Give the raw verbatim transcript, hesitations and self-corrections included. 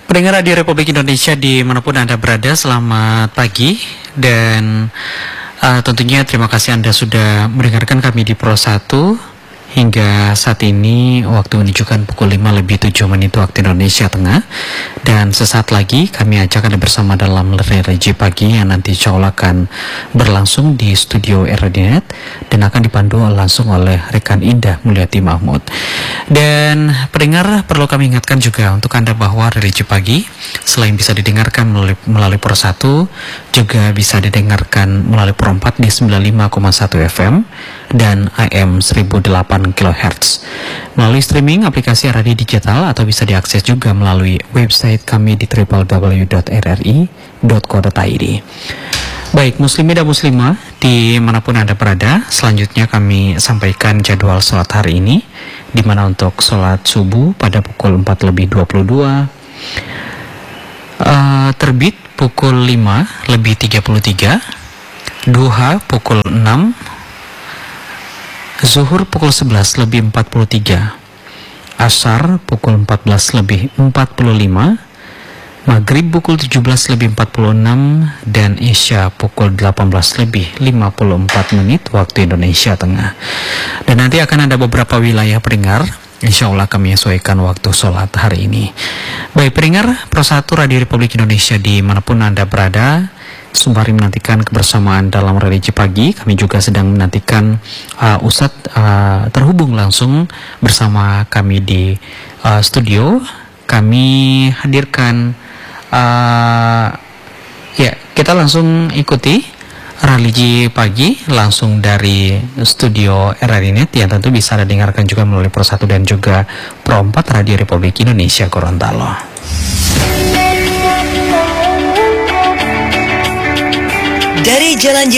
Pendengar Radio Republik Indonesia dimanapun Anda berada, selamat pagi. Dan uh, tentunya terima kasih Anda sudah mendengarkan kami di Pro satu. Hingga saat ini waktu menunjukkan pukul lima lebih tujuh menit waktu Indonesia Tengah. Dan sesaat lagi kami ajak Anda bersama dalam Religi Pagi yang nanti insya Allah akan berlangsung di studio R R D Net dan akan dipandu langsung oleh rekan Indah Mulyati Mahmud. Dan pendengar, perlu kami ingatkan juga untuk Anda bahwa Religi Pagi selain bisa didengarkan melalui, melalui Pro satu, juga bisa didengarkan melalui Pro empat di sembilan puluh lima koma satu F M dan A M seribu delapan kilohertz. Melalui streaming aplikasi radio digital atau bisa diakses juga melalui website kami di w w w dot r r i dot co dot i d. Baik, muslimin dan muslimah dimanapun Anda berada, selanjutnya kami sampaikan jadwal sholat hari ini, di mana untuk sholat subuh pada pukul empat lebih dua puluh dua, uh, terbit pukul lima lebih tiga puluh tiga, duha pukul enam, zuhur pukul sebelas lebih empat puluh tiga, asar pukul empat belas lebih empat puluh lima, maghrib pukul tujuh belas lebih empat puluh enam, dan isya pukul delapan belas lebih lima puluh empat menit waktu Indonesia Tengah. Dan nanti akan ada beberapa wilayah pendengar, insya Allah kami sesuaikan waktu sholat hari ini. Baik pendengar, Pro satu Radio Republik Indonesia dimanapun Anda berada, sembari menantikan kebersamaan dalam Religi Pagi, kami juga sedang menantikan uh, Ustadz uh, terhubung langsung bersama kami di uh, studio. Kami hadirkan uh, ya kita langsung ikuti Religi Pagi langsung dari studio R R I Net yang tentu bisa Anda dengarkan juga melalui Pro satu dan juga Pro empat Radio Republik Indonesia Gorontalo. Dari Jalan